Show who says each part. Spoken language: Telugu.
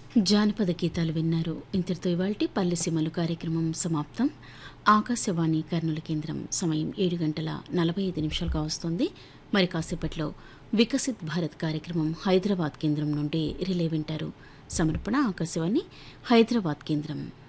Speaker 1: జానపద గీతాలు విన్నారు. ఇంతటితో ఇవాల్టి పల్లెసీమలు కార్యక్రమం సమాప్తం. ఆకాశవాణి కర్నూలు కేంద్రం సమయం 7:45 వస్తుంది. మరి కాసేపట్లో వికసిత్ భారత్ కార్యక్రమం హైదరాబాద్ కేంద్రం నుండి రిలే వింటారు. సమర్పణ ఆకాశవాణి హైదరాబాద్ కేంద్రం.